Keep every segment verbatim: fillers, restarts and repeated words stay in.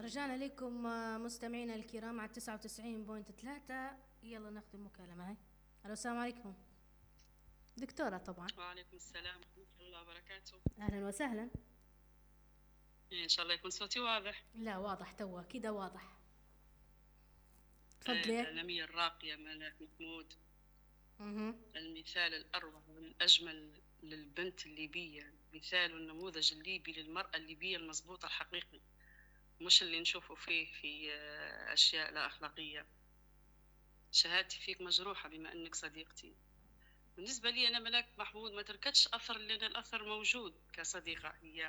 رجعنا لكم آه، مستمعينا الكرام على تسعة وتسعين بوينت ثلاثة. يلا ناخذ المكالمة هاي. الو السلام عليكم دكتورة طبعا. وعليكم السلام ورحمة الله وبركاته. أهلا وسهلا. إن شاء الله يكون صوتي واضح. لا واضح توا كده واضح. آه، تفضلي. الإعلامية الراقية ملاك محمود. اها المثال الأروع والأجمل للبنت الليبية، مثال النموذج الليبي للمرأة الليبية المضبوطة الحقيقي، مش اللي نشوفه فيه في آه، أشياء لا أخلاقية. شهادتي فيك مجروحة بما أنك صديقتي. بالنسبة لي أنا ملاك محمود ما تركتش أثر، لأن الأثر موجود كصديقة هي.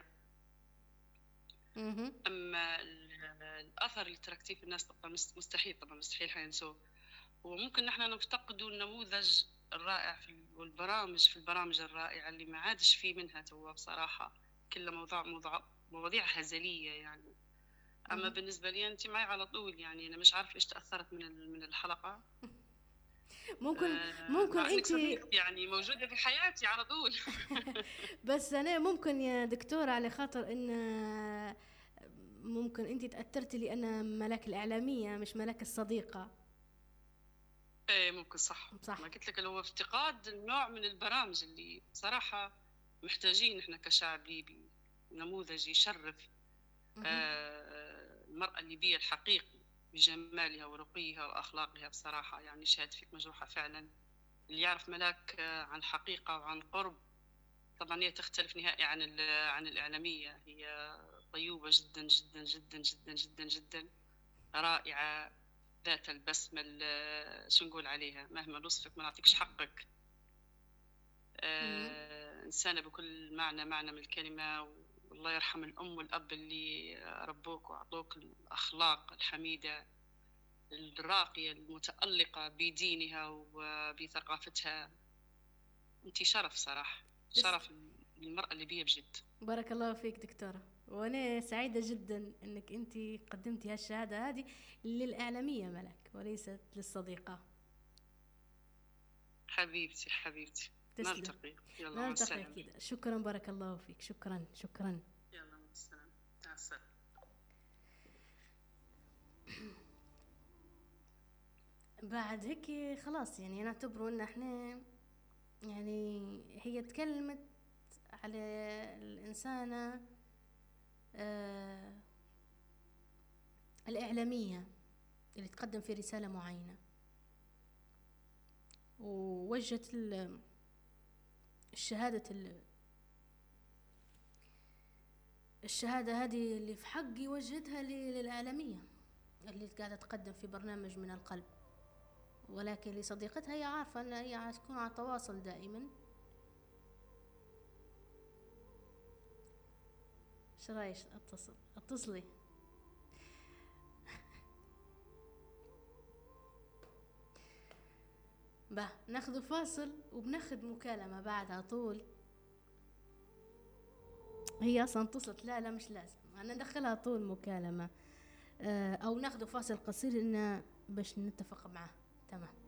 اها أما ال- الأثر اللي تركتيه في الناس طبعا مست- مستحيل، طبعا مستحيل حينسوه. وممكن نحن نفتقدوا النموذج الرائع في والبرامج في البرامج الرائعة اللي ما عادش فيه منها توا بصراحة. كل موضوع موضوع مواضيع هزلية يعني. أما أها. بالنسبة لي أنت معي على طول، يعني أنا مش عارف ليش تأثرت من ال- من الحلقة. ممكن آه، ممكن مع أنك انت. صديقتي يعني موجودة في حياتي على طول. بس انا ممكن يا دكتورة على خاطر ان آه، ممكن انت تأثرتي لان ملاك الإعلامية مش ملاك الصديقة. ايه ممكن صح. صح. ما قلت لك اللي هو افتقاد النوع من البرامج اللي بصراحة محتاجين احنا كشعب ليبي نموذج يشرف اها آه، المرأة الليبية الحقيقي بجمالها ورقيها وأخلاقها. بصراحة يعني شهادة فيك مجروحة فعلا. اللي يعرف ملاك آه، عن حقيقة وعن قرب، طبعا هي تختلف نهائي عن ال- عن الإعلامية. هي طيوبة جدا جدا جدا جدا جدا جدا، رائعة، ذات البسمة ال- شو نقول عليها، مهما نوصفك ما نعطيكش حقك. أها. آه، إنسانة بكل معنى معنى من الكلمة. والله يرحم الأم والأب اللي ربوك وأعطوك الأخلاق الحميدة الراقية المتألقة بدينها وبثقافتها. أنت شرف صراحة، تس- شرف للمرأة الليبية بجد. بارك الله فيك دكتورة، وانا سعيدة جدا انك انت قدمتي هالشهادة هذه للإعلامية ملك وليست للصديقة. حبيبتي حبيبتي. تسلم. نلتقي، يلا مع نلتقي السلامة. كده. شكرا بارك الله فيك. شكرا شكرا. يلا مع السلامة. مع السلامة. بعد هيك خلاص يعني نعتبره ان احنا يعني هي تكلمت على الإنسانة آه الإعلامية اللي تقدم في رسالة معينة، ووجهت ال- الشهادة ال- الشهادة هذه اللي في حقي وجهتها ل- للإعلامية اللي قاعدة تقدم في برنامج من القلب، ولكن لصديقتها هي عارفة أن هي تكون على تواصل دائما. ايش رايك اتصل اتصلي؟ به ناخذ فاصل وبناخذ مكالمة بعد على طول. هي اصلا اتصلت. لا لا مش لازم انا ندخلها طول مكالمة. آه، او ناخذ فاصل قصير إن باش نتفق معه. تمام.